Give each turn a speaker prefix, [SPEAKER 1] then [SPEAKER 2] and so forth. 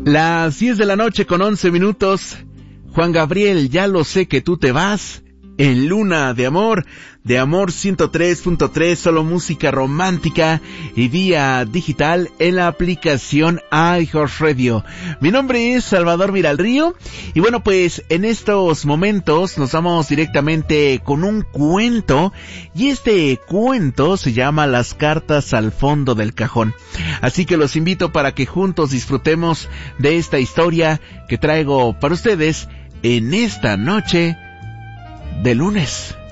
[SPEAKER 1] Las 10 de la noche con 11 minutos. Juan Gabriel, ya lo sé que tú te vas. En Luna de Amor 103.3, solo música romántica y vía digital en la aplicación iHeartRadio. Mi nombre es Salvador Miralrío y bueno, pues en estos momentos nos vamos directamente con un cuento y este cuento se llama Las cartas al fondo del cajón. Así que los invito para que juntos disfrutemos de esta historia que traigo para ustedes en esta noche de lunes.